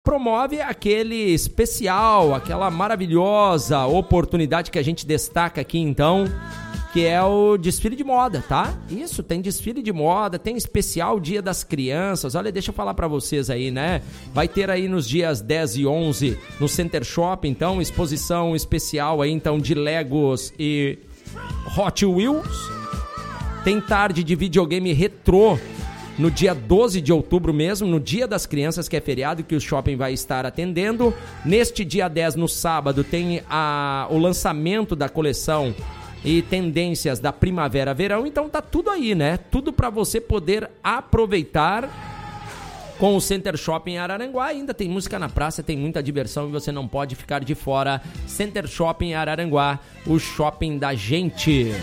promove aquele especial, aquela maravilhosa oportunidade que a gente destaca aqui então, que é o desfile de moda, tá? Isso, tem desfile de moda, tem especial Dia das Crianças. Olha, deixa eu falar pra vocês aí, né? Vai ter aí nos dias 10 e 11 no Center Shopping, então, exposição especial aí, então, de Legos e Hot Wheels. Tem tarde de videogame retrô no dia 12 de outubro mesmo, no Dia das Crianças, que é feriado, que o shopping vai estar atendendo. Neste dia 10, no sábado, tem o lançamento da coleção e tendências da primavera-verão. Então tá tudo aí, né? Tudo para você poder aproveitar com o Center Shopping em Araranguá. Ainda tem música na praça, tem muita diversão e você não pode ficar de fora. Center Shopping em Araranguá, o shopping da gente.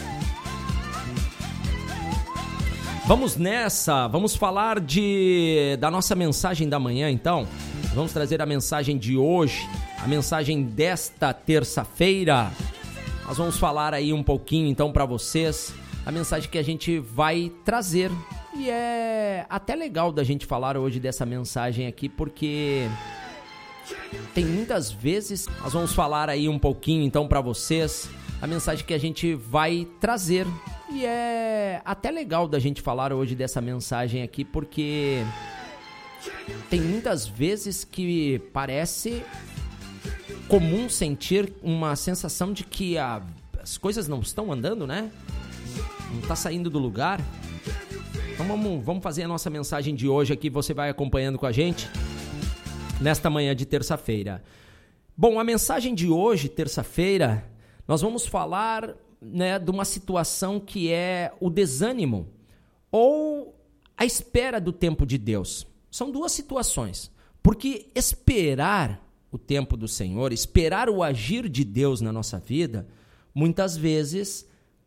Vamos nessa, vamos falar da nossa mensagem da manhã, então. Vamos trazer a mensagem de hoje, a mensagem desta terça-feira. Nós vamos falar aí um pouquinho, então, para vocês, a mensagem que a gente vai trazer. E é até legal da gente falar hoje dessa mensagem aqui, porque tem muitas vezes, nós vamos falar aí um pouquinho, então, para vocês, a mensagem que a gente vai trazer. E é até legal da gente falar hoje dessa mensagem aqui, porque tem muitas vezes que parece comum sentir uma sensação de que as coisas não estão andando, né? Não está saindo do lugar. Então vamos fazer a nossa mensagem de hoje aqui, você vai acompanhando com a gente nesta manhã de terça-feira. Bom, a mensagem de hoje, terça-feira, nós vamos falar, né, de uma situação que é o desânimo ou a espera do tempo de Deus. São duas situações, porque esperar o tempo do Senhor, esperar o agir de Deus na nossa vida, muitas vezes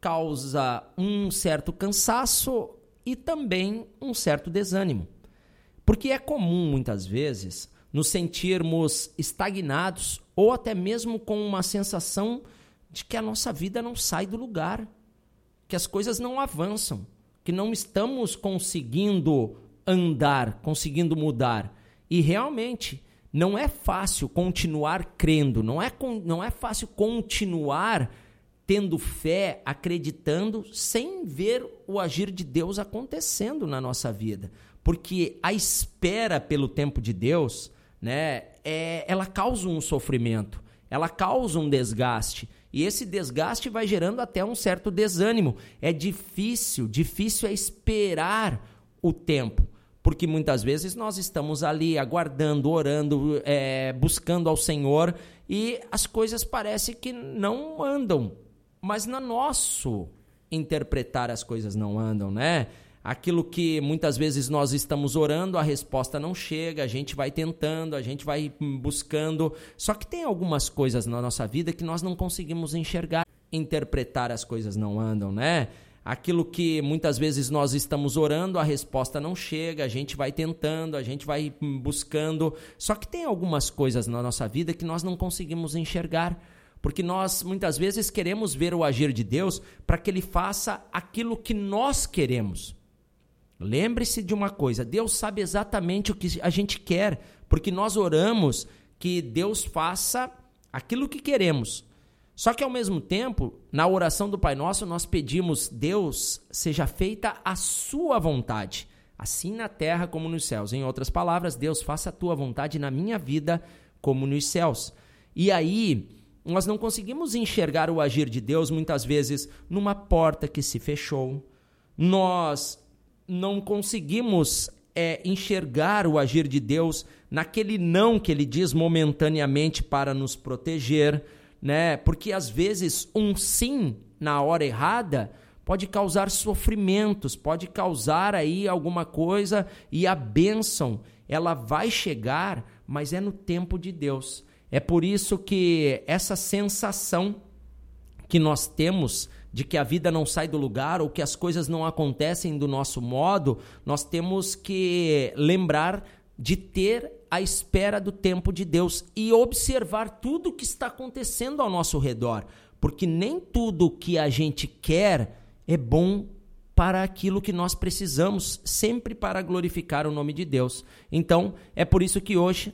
causa um certo cansaço e também um certo desânimo. Porque é comum, muitas vezes, nos sentirmos estagnados ou até mesmo com uma sensação de que a nossa vida não sai do lugar, que as coisas não avançam, que não estamos conseguindo andar, conseguindo mudar. E realmente não é fácil continuar crendo, não é fácil continuar tendo fé, acreditando, sem ver o agir de Deus acontecendo na nossa vida. Porque a espera pelo tempo de Deus, né, ela causa um sofrimento, ela causa um desgaste. E esse desgaste vai gerando até um certo desânimo. É difícil é esperar o tempo. Porque muitas vezes nós estamos ali aguardando, orando, buscando ao Senhor e as coisas parecem que não andam. Mas no nosso interpretar as coisas não andam, né? Aquilo que muitas vezes nós estamos orando, a resposta não chega, a gente vai tentando, a gente vai buscando. Só que tem algumas coisas na nossa vida que nós não conseguimos enxergar. Interpretar as coisas não andam, né? Aquilo que muitas vezes nós estamos orando, a resposta não chega, a gente vai tentando, a gente vai buscando. Só que tem algumas coisas na nossa vida que nós não conseguimos enxergar. Porque nós muitas vezes queremos ver o agir de Deus para que Ele faça aquilo que nós queremos. Lembre-se de uma coisa, Deus sabe exatamente o que a gente quer, porque nós oramos que Deus faça aquilo que queremos. Só que ao mesmo tempo, na oração do Pai Nosso, nós pedimos, Deus, seja feita a sua vontade, assim na terra como nos céus. Em outras palavras, Deus, faça a tua vontade na minha vida como nos céus. E aí, nós não conseguimos enxergar o agir de Deus, muitas vezes, numa porta que se fechou. Nós não conseguimos enxergar o agir de Deus naquele não que Ele diz momentaneamente para nos proteger, né? Porque às vezes um sim na hora errada pode causar sofrimentos, pode causar aí alguma coisa e a bênção, ela vai chegar, mas é no tempo de Deus. É por isso que essa sensação que nós temos de que a vida não sai do lugar ou que as coisas não acontecem do nosso modo, nós temos que lembrar de ter a espera do tempo de Deus e observar tudo o que está acontecendo ao nosso redor, porque nem tudo que a gente quer é bom para aquilo que nós precisamos, sempre para glorificar o nome de Deus. Então, é por isso que hoje